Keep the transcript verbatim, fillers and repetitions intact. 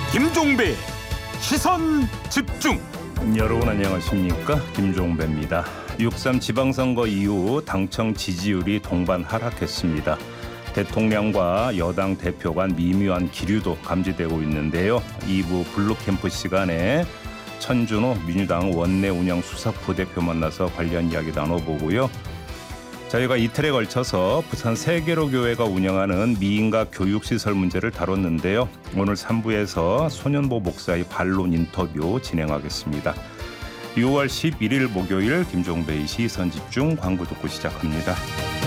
김종배 시선 집중. 여러분 안녕하십니까, 김종배입니다. 육삼 지방선거 이후 당청 지지율이 동반 하락했습니다. 대통령과 여당 대표 간 미묘한 기류도 감지되고 있는데요. 이 부 블루캠프 시간에 천준호 민주당 원내 운영 수석부 대표 만나서 관련 이야기 나눠보고요. 저희가 이틀에 걸쳐서 부산 세계로교회가 운영하는 미인가 교육시설 문제를 다뤘는데요. 오늘 삼 부에서 손현보 목사의 반론 인터뷰 진행하겠습니다. 유월 십일일 목요일 김종배의 시선집중 광고 듣고 시작합니다.